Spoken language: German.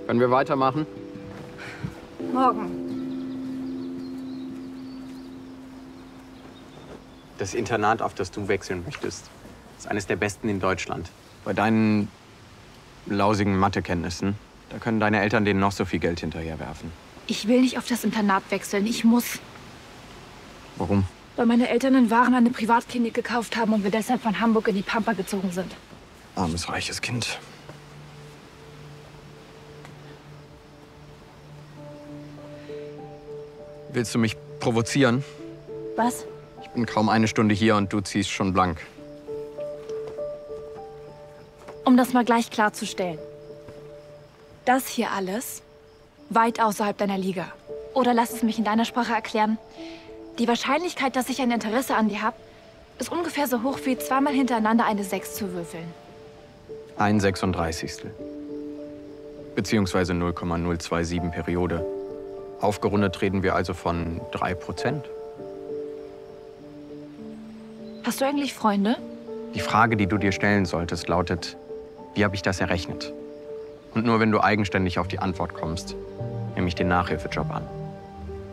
Können wir weitermachen? Morgen. Das Internat, auf das du wechseln möchtest, ist eines der besten in Deutschland. Bei deinen lausigen Mathekenntnissen, da können deine Eltern denen noch so viel Geld hinterherwerfen. Ich will nicht auf das Internat wechseln. Ich muss. Warum? Weil meine Eltern in Waren eine Privatklinik gekauft haben und wir deshalb von Hamburg in die Pampa gezogen sind. Armes, reiches Kind. Willst du mich provozieren? Was? Ich bin kaum eine Stunde hier und du ziehst schon blank. Um das mal gleich klarzustellen. Das hier alles weit außerhalb deiner Liga. Oder lass es mich in deiner Sprache erklären. Die Wahrscheinlichkeit, dass ich ein Interesse an dir habe, ist ungefähr so hoch wie zweimal hintereinander eine 6 zu würfeln. 1/36. Beziehungsweise 0,027 Periode. Aufgerundet reden wir also von 3%. Hast du eigentlich Freunde? Die Frage, die du dir stellen solltest, lautet, wie habe ich das errechnet? Und nur wenn du eigenständig auf die Antwort kommst, nehme ich den Nachhilfejob an.